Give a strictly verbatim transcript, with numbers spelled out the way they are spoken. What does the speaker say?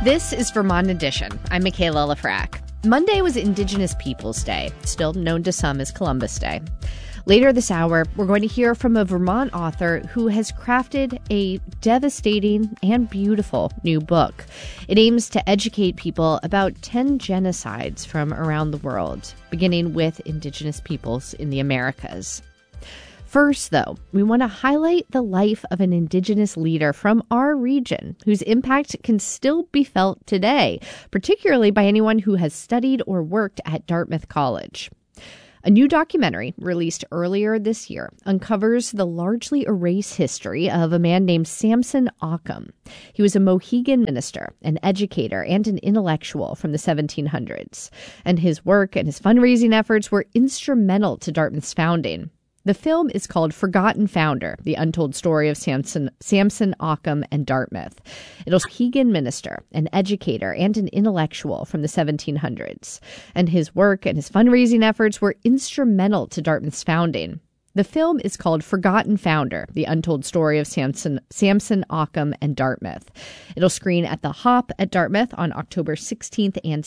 This is Vermont Edition. I'm Michaela Lafrac. Monday was Indigenous Peoples Day, still known to some as Columbus Day. Later this hour, we're going to hear from a Vermont author who has crafted a devastating and beautiful new book. It aims to educate people about ten genocides from around the world, beginning with Indigenous peoples in the Americas. First, though, we want to highlight the life of an Indigenous leader from our region whose impact can still be felt today, particularly by anyone who has studied or worked at Dartmouth College. A new documentary released earlier this year uncovers the largely erased history of a man named Samson Occom. He was a Mohegan minister, an educator, and an intellectual from the seventeen hundreds, and his work and his fundraising efforts were instrumental to Dartmouth's founding. The film is called Forgotten Founder, The Untold Story of Samson, Samson Occom and Dartmouth. It'll Mohegan minister, an educator, and an intellectual from the seventeen hundreds, and his work and his fundraising efforts were instrumental to Dartmouth's founding. The film is called Forgotten Founder, The Untold Story of Samson, Samson Occom and Dartmouth. It'll screen at the Hop at Dartmouth on October sixteenth and